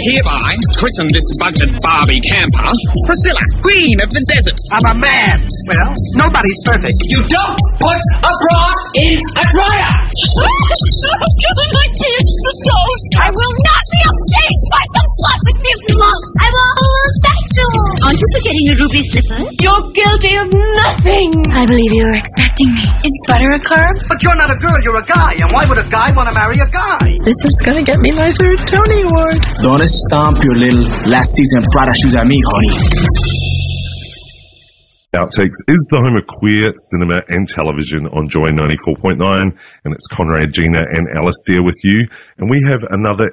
hereby christen this budget Barbie camper Priscilla, Queen of the Desert. I'm a man. Well, nobody's perfect. You don't put a bra in a dryer! I'm killing my kids, the ghost! I will not be upstaged by some slut with mutant lungs! I'm a homosexual! Aren't you forgetting your ruby slippers? You're guilty of nothing! I believe you were expecting me. Is butter a carb? But you're not a girl, you're a guy. And why would a guy want to marry a guy? This is gonna get me my third Tony Award. Don't stomp your little last season Prada shoes at me, honey. Outtakes is the home of queer cinema and television on Joy 94.9, and it's Conrad, Gina, and Alistair with you. And we have another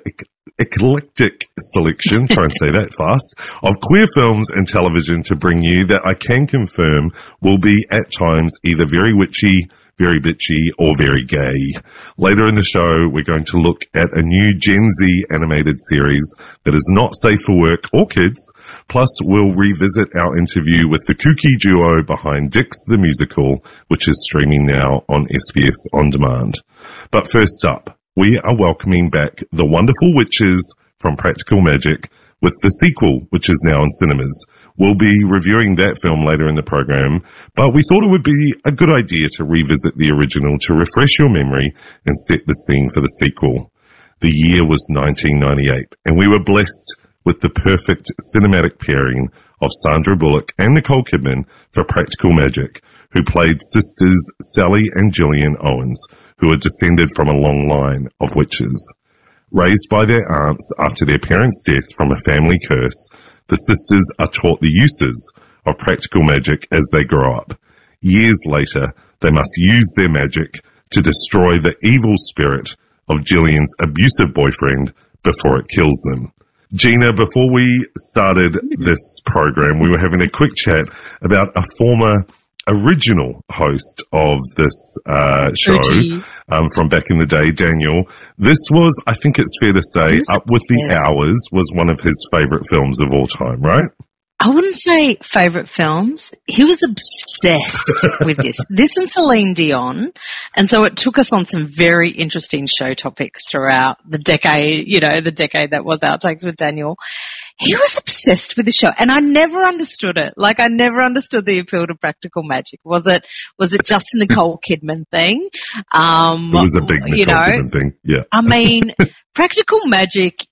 eclectic selection, try and say that fast, of queer films and television to bring you that I can confirm will be at times either very witchy, very bitchy, or very gay. Later in the show, we're going to look at a new Gen Z animated series that is not safe for work or kids. Plus, we'll revisit our interview with the kooky duo behind Dix the Musical, which is streaming now on SBS On Demand. But first up, we are welcoming back the wonderful witches from Practical Magic with the sequel, which is now in cinemas. We'll be reviewing that film later in the program, but we thought it would be a good idea to revisit the original to refresh your memory and set the scene for the sequel. The year was 1998, and we were blessed with the perfect cinematic pairing of Sandra Bullock and Nicole Kidman for Practical Magic, who played sisters Sally and Gillian Owens, who are descended from a long line of witches. Raised by their aunts after their parents' death from a family curse, the sisters are taught the uses of practical magic as they grow up. Years later, they must use their magic to destroy the evil spirit of Gillian's abusive boyfriend before it kills them. Gina, before we started this program, we were having a quick chat about a former original host of this show from back in the day, Daniel. This was, I think it's fair to say, Up with the Hours was one of his favourite films of all time, right? I wouldn't say favourite films. He was obsessed with this and Celine Dion. And so it took us on some very interesting show topics throughout the decade, the decade that was Outtakes with Daniel. He was obsessed with the show, and I never understood it. I never understood the appeal to Practical Magic. Was it just a Nicole Kidman thing? It was a big Nicole Kidman thing, yeah. I mean, Practical Magic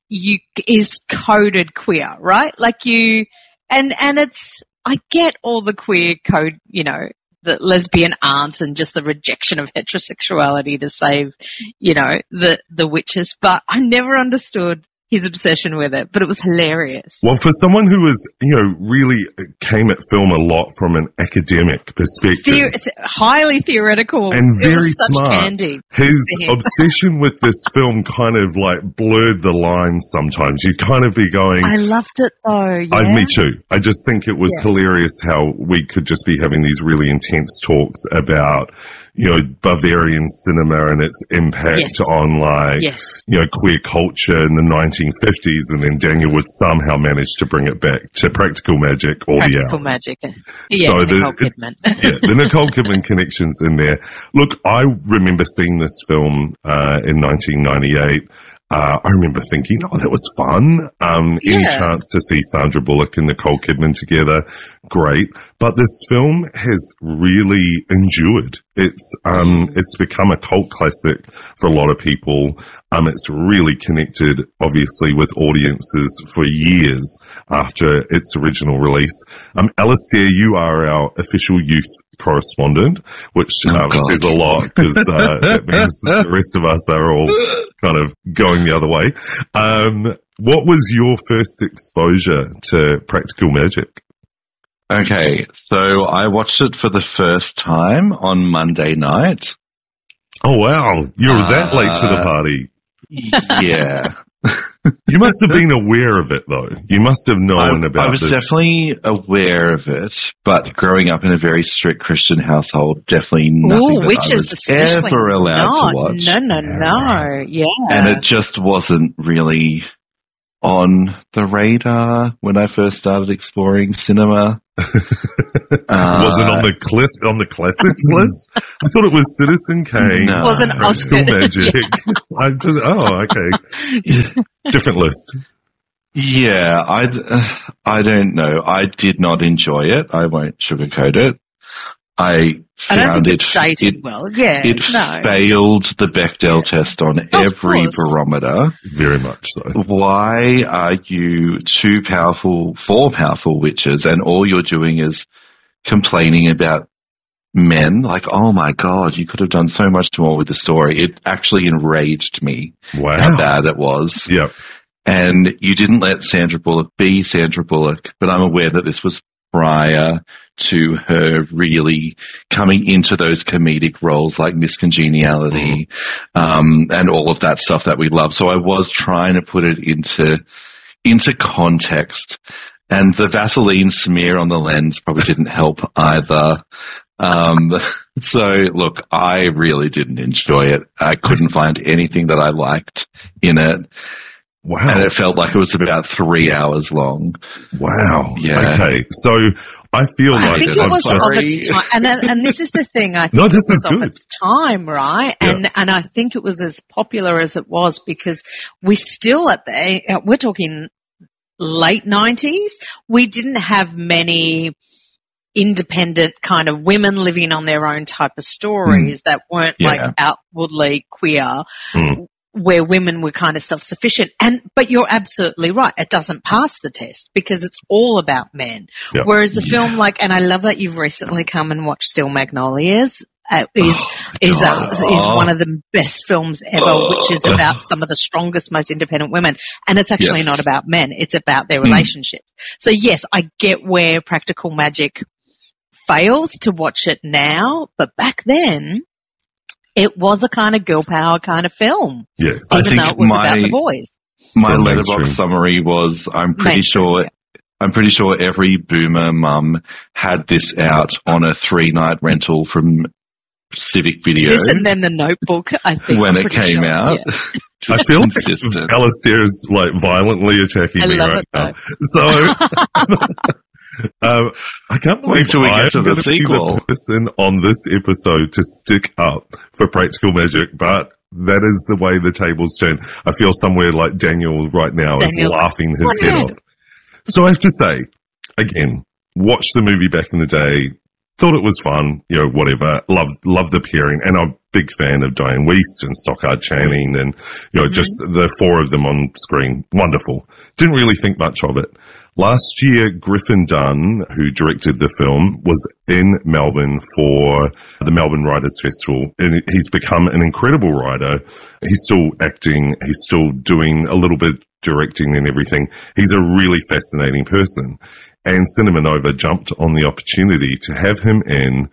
is coded queer, right? And it's, I get all the queer code, the lesbian aunts and just the rejection of heterosexuality to save, the witches, but I never understood his obsession with it, but it was hilarious. Well, for someone who was, really came at film a lot from an academic perspective. It's highly theoretical. And very such smart. Candy His obsession with this film kind of blurred the lines sometimes. You'd kind of be going... I loved it though, yeah. Me too. I just think it was hilarious how we could just be having these really intense talks about... Bavarian cinema and its impact on queer culture in the 1950s, and then Daniel would somehow manage to bring it back to Practical Magic all the hours. Practical Magic. Yeah, so Nicole Kidman. The Nicole Kidman connection's in there. Look, I remember seeing this film in 1998. I remember thinking, that was fun. Any chance to see Sandra Bullock and Nicole Kidman together, great. But this film has really endured. It's become a cult classic for a lot of people. It's really connected, obviously, with audiences for years after its original release. Alistair, you are our official youth correspondent, which says a lot because that means the rest of us are all kind of going the other way. What was your first exposure to Practical Magic? Okay, so I watched it for the first time on Monday night. Oh, wow. You were that late to the party. Yeah. You must have been aware of it, though. You must have known about it. I was definitely aware of it, but growing up in a very strict Christian household, definitely nothing that I was ever allowed to watch. No. Yeah. And it just wasn't really on the radar when I first started exploring cinema. Wasn't on the classics list? I thought it was Citizen Kane. No. Wasn't Oscar. Magic. Okay. Different list. Yeah, I don't know. I did not enjoy it. I won't sugarcoat it. I don't think it's dated well. Yeah, it failed the Bechdel test on every barometer. Very much so. Why are you four powerful witches, and all you're doing is complaining about men? Like, oh my God, you could have done so much more with the story. It actually enraged me how bad it was. Yep. And you didn't let Sandra Bullock be Sandra Bullock, but I'm aware that this was prior to her really coming into those comedic roles like Miss Congeniality, and all of that stuff that we love. So I was trying to put it into context, and the Vaseline smear on the lens probably didn't help either. So look, I really didn't enjoy it. I couldn't find anything that I liked in it. Wow. And it felt like it was about 3 hours long. Wow. Yeah. Okay. So I feel like I think it was of its time, and this is the thing. I think it was of its time, right? Yeah. And I think it was as popular as it was because we still we're talking late 90s. We didn't have many independent kind of women living on their own type of stories that weren't like outwardly queer. Where women were kind of self-sufficient. But you're absolutely right. It doesn't pass the test because it's all about men. Yep. Whereas a film like, and I love that you've recently come and watched Still Magnolias, is one of the best films ever, which is about some of the strongest, most independent women. And it's actually not about men. It's about their relationships. So yes, I get where Practical Magic fails to watch it now, but back then, it was a kind of girl power kind of film. Yes. Even though it was about the boys. My letterbox summary was, I'm pretty sure every boomer mum had this out on a 3-night rental from Civic Video. Yes, and then The Notebook, I think. When it came out. Yeah. I feel like Alistair is like violently attacking me right now. So... I can't believe I'm going to be the person on this episode to stick up for Practical Magic, but that is the way the tables turn. I feel somewhere like Daniel right now is laughing his head off. So I have to say, again, watched the movie back in the day, thought it was fun, whatever, loved the pairing, and I'm a big fan of Diane Wiest and Stockard Channing and, just the four of them on screen. Wonderful. Didn't really think much of it. Last year, Griffin Dunne, who directed the film, was in Melbourne for the Melbourne Writers' Festival, and he's become an incredible writer. He's still acting, he's still doing a little bit directing and everything. He's a really fascinating person. And Cinema Nova jumped on the opportunity to have him in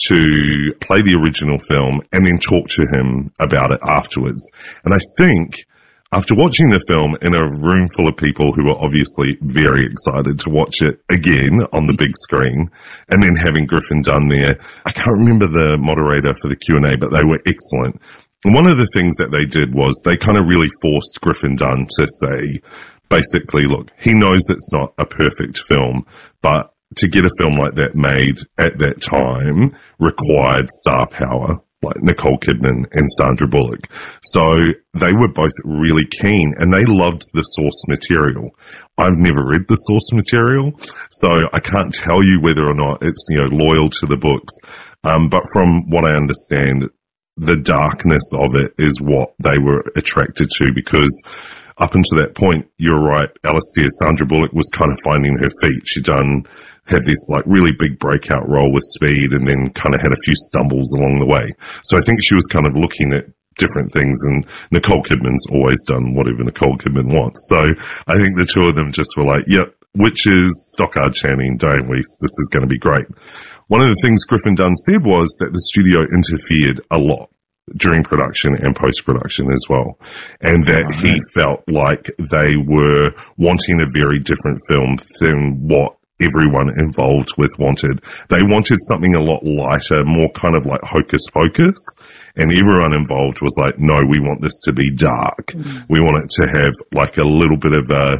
to play the original film and then talk to him about it afterwards. And I think... after watching the film in a room full of people who were obviously very excited to watch it again on the big screen, and then having Griffin Dunne there, I can't remember the moderator for the Q&A, but they were excellent. And one of the things that they did was they kind of really forced Griffin Dunne to say, basically, look, he knows it's not a perfect film, but to get a film like that made at that time required star power, like Nicole Kidman and Sandra Bullock. So they were both really keen and they loved the source material. I've never read the source material, so I can't tell you whether or not it's, loyal to the books. But from what I understand, the darkness of it is what they were attracted to, because up until that point, you're right, Alistair, Sandra Bullock was kind of finding her feet. She'd had this like really big breakout role with Speed and then kind of had a few stumbles along the way. So I think she was kind of looking at different things, and Nicole Kidman's always done whatever Nicole Kidman wants. So I think the two of them just were like, yep, Witches, Stockard Channing, Diane Wiest, this is going to be great. One of the things Griffin Dunne said was that the studio interfered a lot during production and post-production as well, and that he felt like they were wanting a very different film than what everyone involved with wanted. They wanted something a lot lighter, more kind of like hocus pocus, and everyone involved was like, no, we want this to be dark. We want it to have like a little bit of a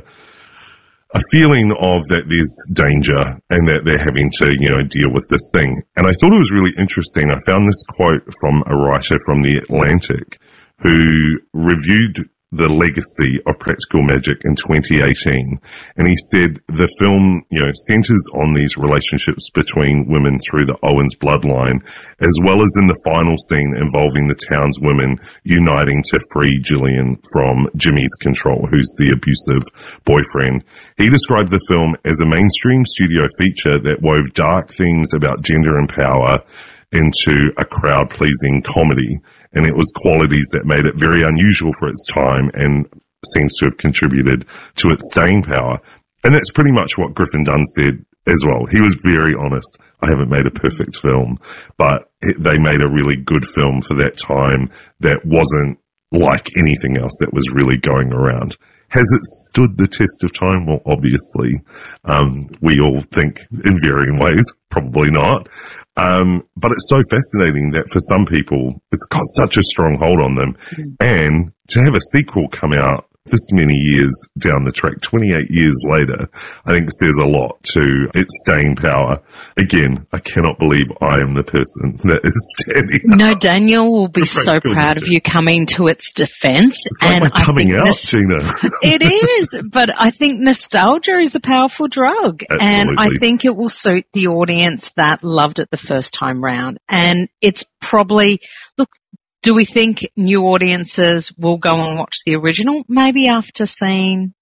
feeling of that there's danger and that they're having to, deal with this thing. And I thought it was really interesting. I found this quote from a writer from The Atlantic who reviewed the legacy of practical magic in 2018. And he said the film, centers on these relationships between women through the Owens bloodline, as well as in the final scene involving the town's women uniting to free Gillian from Jimmy's control, who's the abusive boyfriend. He described the film as a mainstream studio feature that wove dark themes about gender and power into a crowd-pleasing comedy. And it was qualities that made it very unusual for its time and seems to have contributed to its staying power. And that's pretty much what Griffin Dunne said as well. He was very honest. I haven't made a perfect film, but they made a really good film for that time that wasn't like anything else that was really going around. Has it stood the test of time? Well, obviously, we all think in varying ways, probably not. But it's so fascinating that for some people, it's got such a strong hold on them. And to have a sequel come out this many years down the track, 28 years later, I think says a lot to its staying power. Again, I cannot believe I am the person that is standing up. Daniel will be so proud of you coming to its defense. It's like we're coming out, Gina. It is, but I think nostalgia is a powerful drug. Absolutely. And I think it will suit the audience that loved it the first time round. And it's probably, look, do we think new audiences will go and watch the original? Maybe after seeing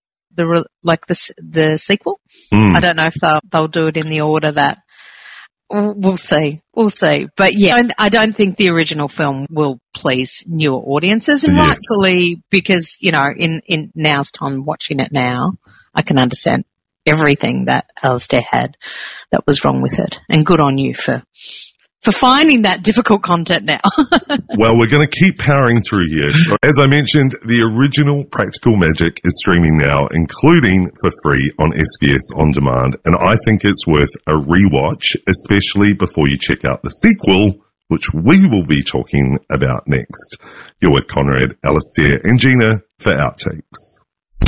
the sequel. I don't know if they'll do it in the order that we'll see. But yeah, I don't think the original film will please newer audiences, and rightfully, because in now's time watching it now, I can understand everything that Alistair had that was wrong with it, and good on you for finding that difficult content now. Well, we're going to keep powering through here. So, as I mentioned, the original Practical Magic is streaming now, including for free on SBS On Demand. And I think it's worth a rewatch, especially before you check out the sequel, which we will be talking about next. You're with Conrad, Alistair, and Gina for Outtakes.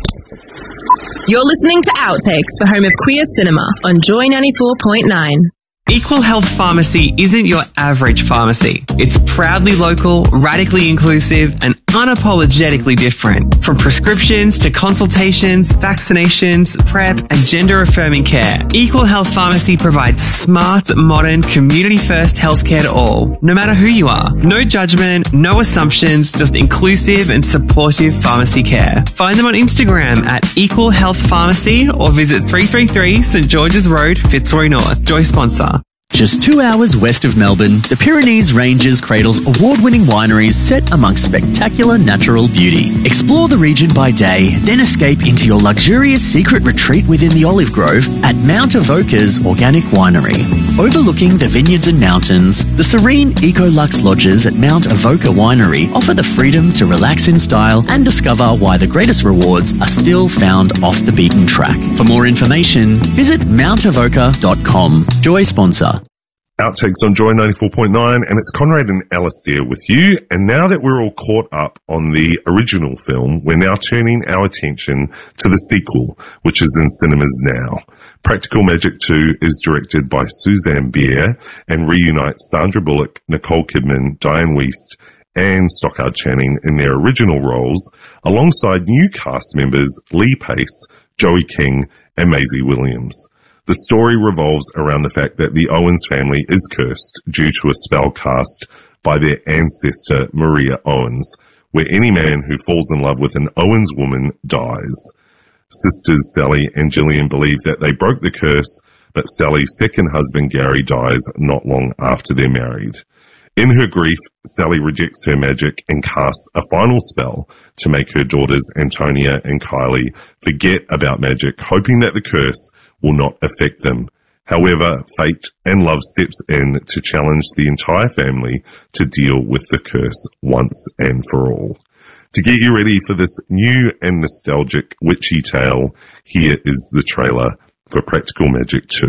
You're listening to Outtakes, the home of queer cinema, on Joy 94.9. Equal Health Pharmacy isn't your average pharmacy. It's proudly local, radically inclusive, and unapologetically different. From prescriptions to consultations, vaccinations, PrEP, and gender-affirming care, Equal Health Pharmacy provides smart, modern, community-first healthcare to all, no matter who you are. No judgment, no assumptions, just inclusive and supportive pharmacy care. Find them on Instagram at Equal Health Pharmacy or visit 333 St George's Road, Fitzroy North. Joy sponsor. Just 2 hours west of Melbourne, the Pyrenees Ranges cradles award-winning wineries set amongst spectacular natural beauty. Explore the region by day, then escape into your luxurious secret retreat within the olive grove at Mount Avoca's Organic Winery. Overlooking the vineyards and mountains, the serene Ecolux lodges at Mount Avoca Winery offer the freedom to relax in style and discover why the greatest rewards are still found off the beaten track. For more information, visit mountavoca.com. Joy sponsor. Outtakes on Joy 94.9, and it's Conrad and Alistair with you. And now that we're all caught up on the original film, we're now turning our attention to the sequel, which is in cinemas now. Practical Magic 2 is directed by Suzanne Bier and reunites Sandra Bullock, Nicole Kidman, Diane Wiest, and Stockard Channing in their original roles, alongside new cast members Lee Pace, Joey King, and Maisie Williams. The story revolves around the fact that the Owens family is cursed due to a spell cast by their ancestor Maria Owens, where any man who falls in love with an Owens woman dies. Sisters Sally and Gillian believe that they broke the curse, but Sally's second husband Gary dies not long after they're married. In her grief, Sally rejects her magic and casts a final spell to make her daughters Antonia and Kylie forget about magic, hoping that the curse will not affect them. However, fate and love steps in to challenge the entire family to deal with the curse once and for all. To get you ready for this new and nostalgic witchy tale, here is the trailer for Practical Magic 2.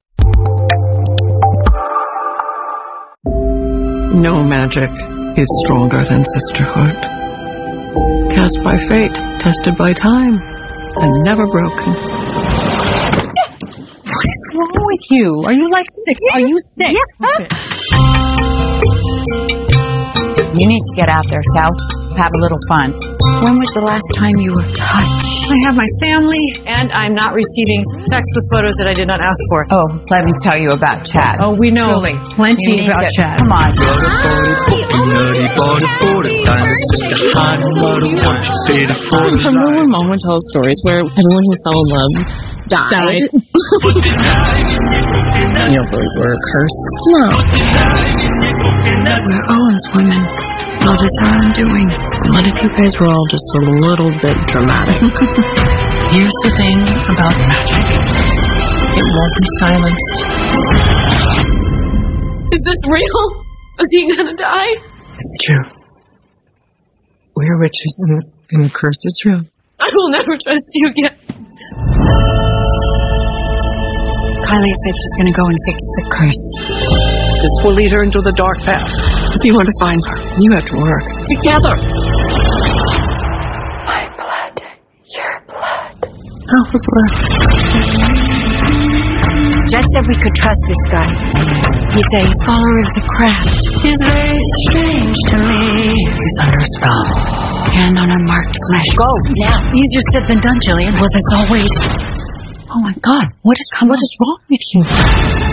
No magic is stronger than sisterhood. Cast by fate, tested by time, and never broken. What is wrong with you? Are you like 6? Are you 6? Yes. Okay. You need to get out there, Sal. have a little fun. When was the last time you were touched? I have my family, and I'm not receiving texts with photos that I did not ask for. Oh, let me tell you about Chad. Oh, we know plenty about Chad. Come on. Remember when Mom would tell stories where everyone who fell in love died? You don't believe we're cursed? No. We're Owen's women. All this our undoing. What if you guys were all just a little bit dramatic? Here's the thing about magic. It won't be silenced. Is this real? Is he gonna die? It's true. We're witches and the curse is real. I will never trust you again. Kylie said she's going to go and fix the curse. This will lead her into the dark path. If you want to find her, you have to work together. My blood, your blood. Our blood. Jed said we could trust this guy. He's a scholar of the craft. He's very strange to me. He's under a spell. Hand on unmarked flesh. Go, now. Easier said than done, Jillian. With us always. Oh my God, what is wrong with you?